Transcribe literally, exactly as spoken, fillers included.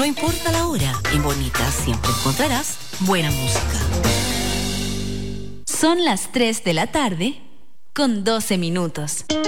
No importa la hora, en Bonita siempre encontrarás buena música. Son las tres de la tarde con doce minutos.